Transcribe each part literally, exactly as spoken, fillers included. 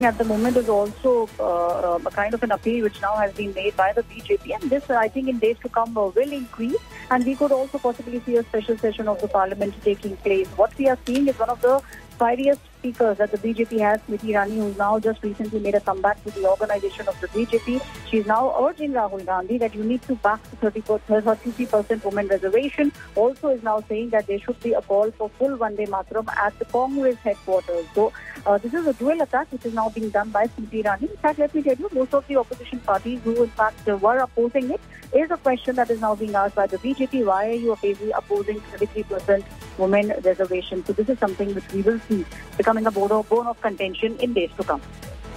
at the moment is also uh, a kind of an appeal which now has been made by the B J P, and this uh, I think in days to come uh, will increase, and we could also possibly see a special session of the parliament taking place. What we are seeing is one of the fieriest speakers that the B J P has, Smriti Irani, who now just recently made a comeback to the organization of the B J P. She is now urging Rahul Gandhi that you need to back the thirty percent women reservation. Also is now saying that there should be a call for full Vande Mataram at the Congress headquarters. So uh, this is a dual attack which is now being done by Smriti Irani. In fact, let me tell you, most of the opposition parties who in fact uh, were opposing it is a question that is now being asked by the B J P. Why are you opposing thirty-three percent women reservation? So this is something which we will see becoming a bone of, bone of contention in days to come.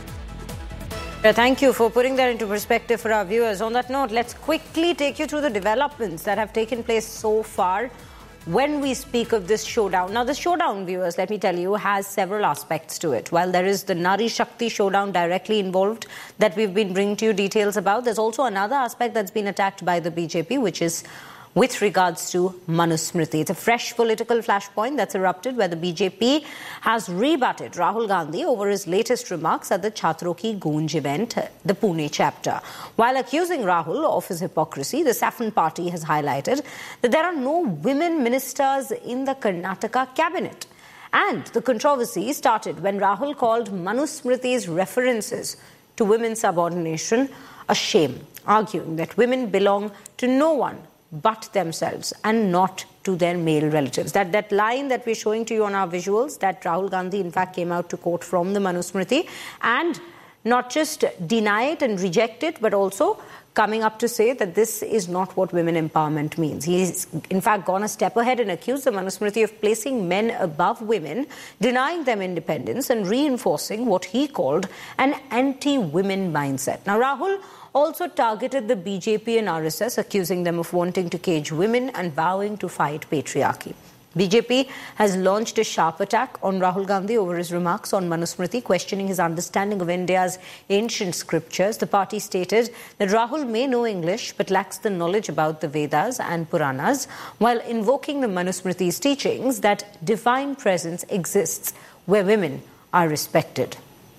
Thank you for putting that into perspective for our viewers. On that note, let's quickly take you through the developments that have taken place so far when we speak of this showdown. Now, the showdown, viewers, let me tell you, has several aspects to it. While there is the Nari Shakti showdown directly involved that we've been bringing to you details about, there's also another aspect that's been attacked by the B J P, which is with regards to Manusmriti. It's a fresh political flashpoint that's erupted where the B J P has rebutted Rahul Gandhi over his latest remarks at the Chhatron Ki Goonj event, the Pune chapter. While accusing Rahul of his hypocrisy, the Saffron Party has highlighted that there are no women ministers in the Karnataka cabinet. And the controversy started when Rahul called Manusmriti's references to women's subordination a shame, arguing that women belong to no one but themselves and not to their male relatives. That that line that we're showing to you on our visuals, that Rahul Gandhi in fact came out to quote from the Manusmriti and not just deny it and reject it, but also coming up to say that this is not what women empowerment means. He's in fact gone a step ahead and accused the Manusmriti of placing men above women, denying them independence and reinforcing what he called an anti-women mindset. Now, Rahul also targeted the B J P and R S S, accusing them of wanting to cage women and vowing to fight patriarchy. B J P has launched a sharp attack on Rahul Gandhi over his remarks on Manusmriti, questioning his understanding of India's ancient scriptures. The party stated that Rahul may know English but lacks the knowledge about the Vedas and Puranas, while invoking the Manusmriti's teachings that divine presence exists where women are respected.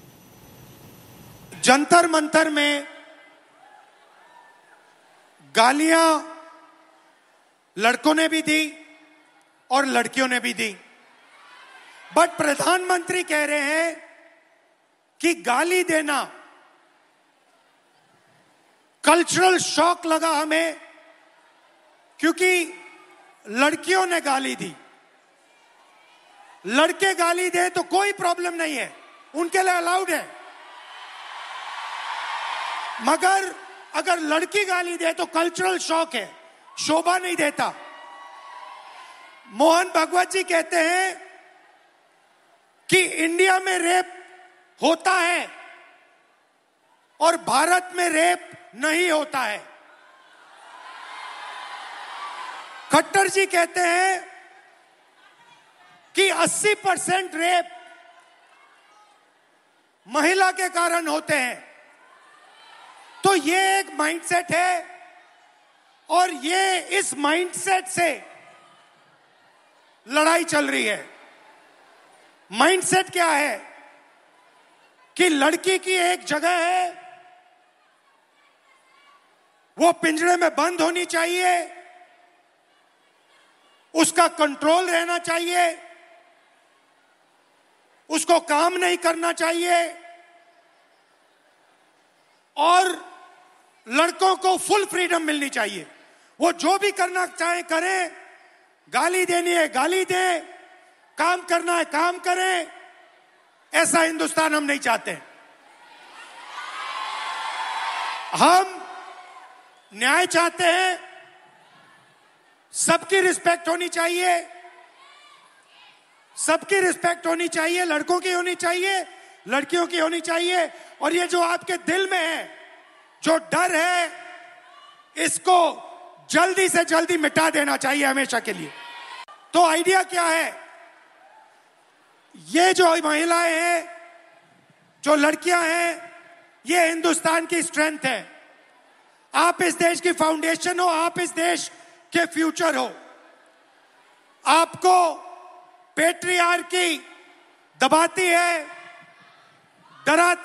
Jantar Mantar mein गालियां लड़कों ने भी दी और लड़कियों ने भी दी, but प्रधानमंत्री कह रहे हैं कि गाली देना कल्चरल शॉक लगा हमें क्योंकि लड़कियों ने गाली दी. लड़के गाली दे तो कोई प्रॉब्लम नहीं है, उनके लिए अलाउड है, मगर अगर लड़की गाली दे तो कल्चरल शॉक है, शोभा नहीं देता. मोहन भागवत जी कहते हैं कि इंडिया में रेप होता है और भारत में रेप नहीं होता है. खट्टर जी कहते हैं कि अस्सी परसेंट रेप महिला के कारण होते हैं. तो ये एक माइंडसेट है और ये इस माइंडसेट से लड़ाई चल रही है. माइंडसेट क्या है कि लड़की की एक जगह है, वो पिंजरे में बंद होनी चाहिए, उसका कंट्रोल रहना चाहिए, उसको काम नहीं करना चाहिए और लड़कों को फुल फ्रीडम मिलनी चाहिए. वो जो भी करना चाहे करें, गाली देनी है गाली दे, काम करना है काम करें. ऐसा हिंदुस्तान हम नहीं चाहते. हम न्याय चाहते हैं, सबकी रिस्पेक्ट होनी चाहिए, सबकी रिस्पेक्ट होनी चाहिए, लड़कों की होनी चाहिए, लड़कियों की होनी चाहिए. और ये जो आपके दिल में है, जो डर है, इसको जल्दी से जल्दी मिटा देना चाहिए हमेशा के लिए. तो आइडिया क्या है? ये जो महिलाएं हैं, जो लड़कियां हैं, ये हिंदुस्तान की स्ट्रेंथ है. आप इस देश की फाउंडेशन हो, आप इस देश के फ्यूचर हो. आपको पेट्रियार्की दबाती है, डरा